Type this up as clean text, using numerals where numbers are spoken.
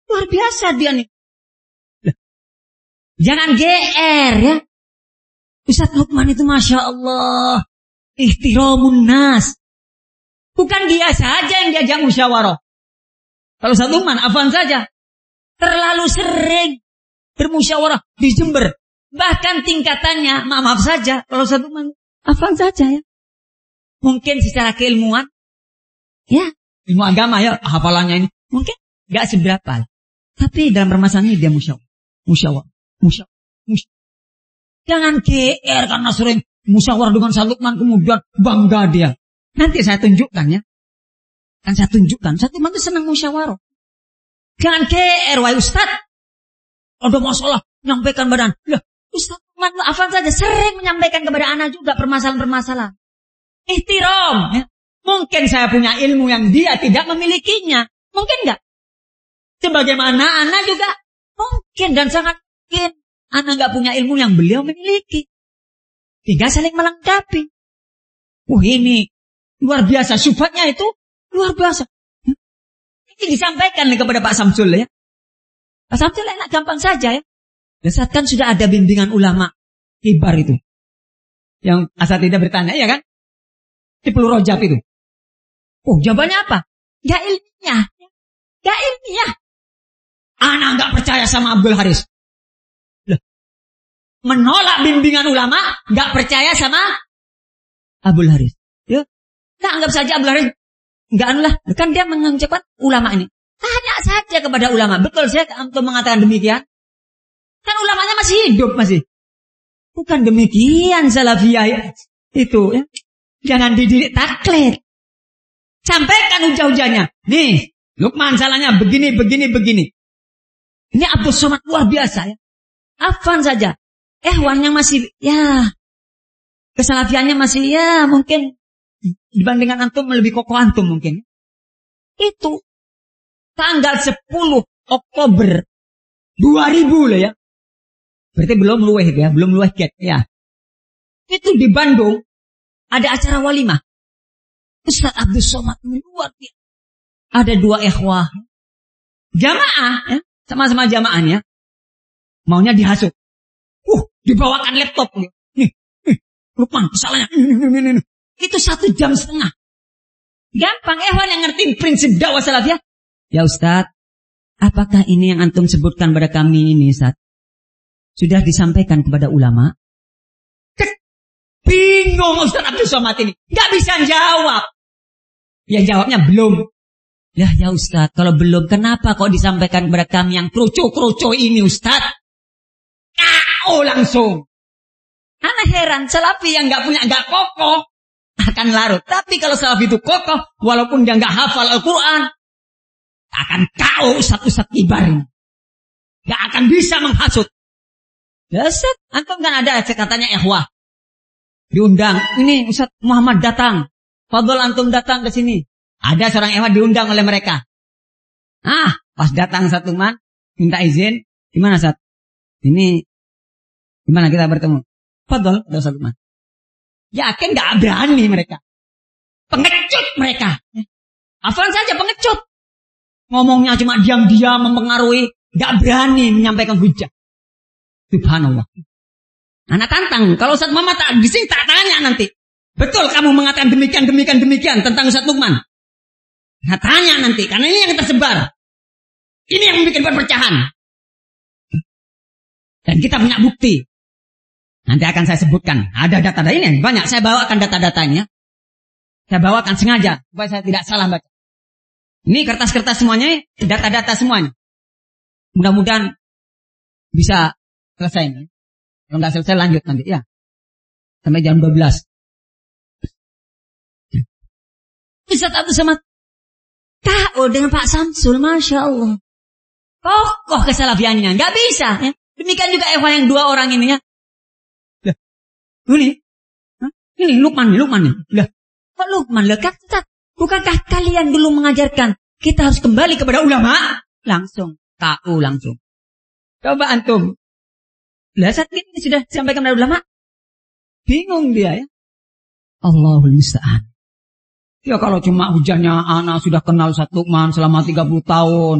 Luar biasa dia nih. Jangan GR ya. Ustaz Lukman itu Masya Allah. Ihtiramun nas. Bukan dia saja yang diajak musyawarah. Kalau Ustaz Lukman, afwan saja. Terlalu sering bermusyawarah di Jember. Bahkan tingkatannya, maaf saja. Kalau Ustaz Lukman, afwan saja ya. Mungkin secara keilmuan. Ya, ilmu agama ya, hafalannya ini. Mungkin gak seberapa. Tapi dalam permasalahan ini dia musyawarah. Jangan GR karena sering musyawarah dengan Ustaz Lukman kemudian bangga dia. Nanti saya tunjukkan ya. Kan saya tunjukkan. Ustaz Lukman itu senang musyawarah. Jangan GR wahai Ustaz. Ada masalah menyampaikan badan. Lah, Ustaz Lukman afan saja sering menyampaikan kepada anak juga permasalahan-permasalahan. Ihtiram ya. Mungkin saya punya ilmu yang dia tidak memilikinya. Mungkin enggak? Sebagaimana anak juga mungkin dan sangat mungkin anak enggak punya ilmu yang beliau memiliki. Tiga saling melengkapi. Ini luar biasa. Syubhatnya itu luar biasa. Ini disampaikan kepada Pak Samsul ya. Pak Samsul enak gampang saja ya. Saat kan sudah ada bimbingan ulama kibar itu. Yang asal tidak bertanya ya kan. Di Pulau Rojab itu. Jawabannya apa? Gak ilmiah. Gak ilmiah. Anak gak percaya sama Abdul Haris. Menolak bimbingan ulama, gak percaya sama Abdul Haris. Ya, nah, anggap saja Abdul Haris gak anulah. Kan dia mengucapkan ulama ini. Tanya saja kepada ulama. Betul saya untuk mengatakan demikian. Kan ulamanya masih hidup masih. Bukan demikian salafiyah itu ya. Jangan dididik taklid. Sampaikan hujah-hujahnya. Nih, Lukman salahnya begini. Ini Abdul Somad luar biasa ya. Afan saja. Ehwannya masih ya. Kesalafiannya masih ya mungkin dibandingkan antum lebih kokoh antum mungkin. Itu tanggal 10 Oktober 2000 loh ya. Berarti belum luweh ya, belum luweh get ya. Itu di Bandung ada acara walimah. Ustaz Abdul Somad luar biasa. Ada 2 ikhwah. Jamaah ya, sama-sama jamaahnya. Maunya dihasut. Dibawakan laptop. Nih, Lukman kesalahannya. Ini. Itu 1,5 jam. Gampang ehwan yang ngerti prinsip dakwah salafiyah. Ya Ustaz, apakah ini yang antum sebutkan pada kami ini Ustaz? Sudah disampaikan kepada ulama? Bingung Ustaz Abdul Somad ini. Gak bisa jawab. Ya jawabnya belum. Ya Ustaz, kalau belum kenapa kok disampaikan kepada kami yang kroco-kroco ini Ustaz? KO langsung. Anak heran, salafi yang gak kokoh akan larut. Tapi kalau salafi itu kokoh, walaupun dia gak hafal Al-Quran, akan KO Ustaz kibar ini. Gak akan bisa menghasut. Ya Ustaz, antum kan ada katanya ikhwah. Diundang, ini Ustaz Muhammad datang. Fadol antum datang ke sini. Ada seorang ikhwah diundang oleh mereka. Pas datang Ustaz Lukman, minta izin. Gimana Ustaz? Ini gimana kita bertemu? Fadol, Ustaz Lukman. Yakin gak berani mereka. Pengecut mereka. Hafal saja pengecut. Ngomongnya cuma diam-diam mempengaruhi. Gak berani menyampaikan hujah. Subhanallah. Anak tantang. Kalau Ustaz Muhammad di sini tak tanya nanti. Betul kamu mengatakan demikian tentang Ustaz Lukman. Nah, tanya nanti. Karena ini yang tersebar. Ini yang membuat perpecahan. Dan kita punya bukti. Nanti akan saya sebutkan. Ada data-data ini banyak. Saya bawakan data-datanya. Saya bawakan sengaja. Supaya saya tidak salah baca. Ini kertas-kertas semuanya. Data-data semuanya. Mudah-mudahan bisa selesai. Kalau nggak selesai lanjut nanti. Ya. Sampai jam 12. Ustaz Abdul Somad. KO dengan Pak Samsul. Masya Allah. Kokoh kesalafiannya. Nggak bisa. Ya. Demikian juga ikhwan yang 2 orang ini ya. Ini Lukman nih. Lah, kok Lukman? Bukankah kalian dulu mengajarkan kita harus kembali kepada ulama? Langsung, KO langsung. Coba antum. Lah saat ini sudah disampaikan kepada ulama. Bingung dia ya. Allahul musta'an. Ya kalau cuma hujahnya anak sudah kenal Ustaz Lukman selama 30 tahun.